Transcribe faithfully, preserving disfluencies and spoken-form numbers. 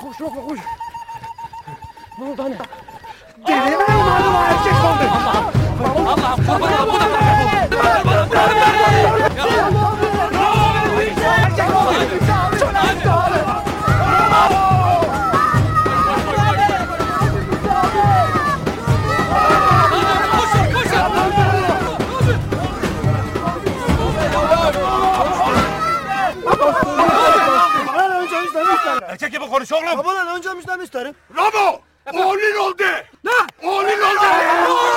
Koş yok koş. Ne oldu anne? Delinin malum erkek sandı. Allah'ım kurban bu da Erkek gibi konuş oğlum. Babadan önce müjdemişlerim. Bravo! Oğlun oldu. Ne? Oğlun oldu.